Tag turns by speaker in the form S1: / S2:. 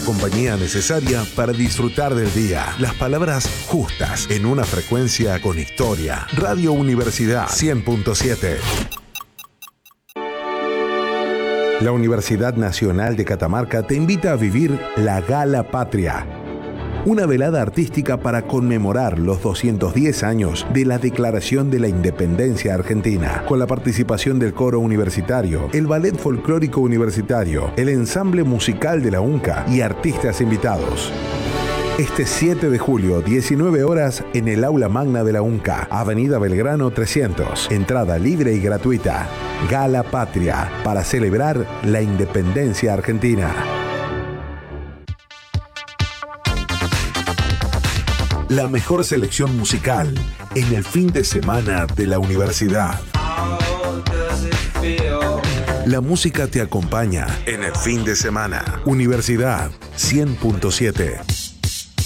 S1: compañía necesaria para disfrutar del día. Las palabras justas en una frecuencia con historia. Radio Universidad 100.7. La Universidad Nacional de Catamarca te invita a vivir la Gala Patria. Una velada artística para conmemorar los 210 años de la Declaración de la Independencia Argentina, con la participación del coro universitario, el ballet folclórico universitario, el ensamble musical de la UNCA y artistas invitados. Este 7 de julio, 19 horas, en el Aula Magna de la UNCA, Avenida Belgrano 300. Entrada libre y gratuita. Gala Patria, para celebrar la independencia argentina. La mejor selección musical en el fin de semana de la universidad. La música te acompaña en el fin de semana. Universidad 100.7.